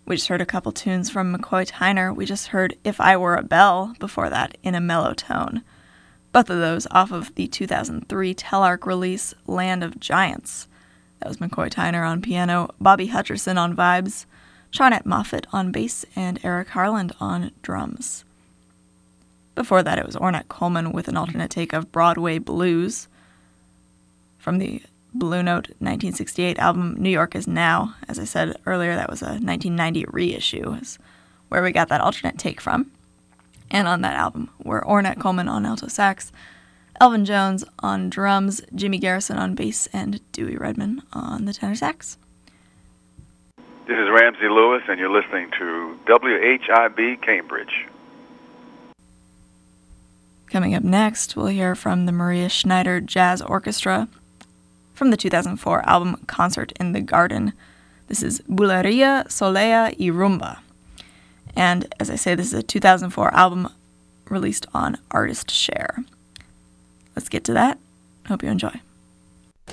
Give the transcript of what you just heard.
We just heard a couple tunes from McCoy Tyner. We just heard If I Were a Bell before that in a mellow tone. Both of those off of the 2003 Telarc release Land of Giants. That was McCoy Tyner on piano, Bobby Hutcherson on vibes, Charnette Moffett on bass, and Eric Harland on drums. Before that, it was Ornette Coleman with an alternate take of Broadway Blues from the Blue Note 1968 album New York Is Now. As I said earlier, that was a 1990 reissue, is where we got that alternate take from. And on that album were Ornette Coleman on alto sax, Elvin Jones on drums, Jimmy Garrison on bass, and Dewey Redman on the tenor sax. This is Ramsey Lewis, and you're listening to WHIB Cambridge. Coming up next, we'll hear from the Maria Schneider Jazz Orchestra from the 2004 album Concert in the Garden. This is Bulería, Solea y Rumba. And as I say, this is a 2004 album released on Artist Share. Let's get to that. Hope you enjoy.